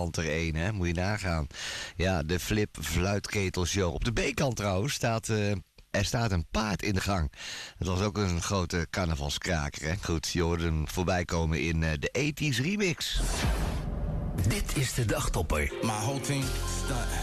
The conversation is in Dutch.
A-kant er één, hè? Moet je nagaan. Ja, de Flip Fluitketelshow. Op de B-kant trouwens staat... er staat een paard in de gang. Dat was ook een grote carnavalskraker, hè? Goed, je hoorde hem voorbij komen in de 80s remix. Dit is de dagtopper. My whole team, stunt.